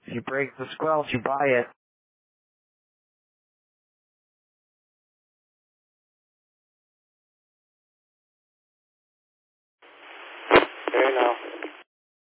You break the squelch, you buy it. Okay, now.